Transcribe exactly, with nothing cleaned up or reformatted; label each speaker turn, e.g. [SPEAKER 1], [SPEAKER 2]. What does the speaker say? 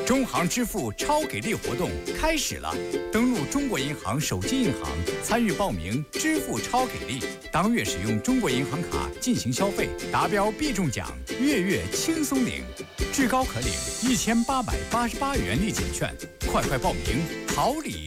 [SPEAKER 1] 中行支付超给力活动开始了，登录中国银行手机银行参与报名支付超给力，当月使用中国银行卡进行消费，达标必中奖，月月轻松领，至高可领一千八百八十八元立减券，快快报名，好礼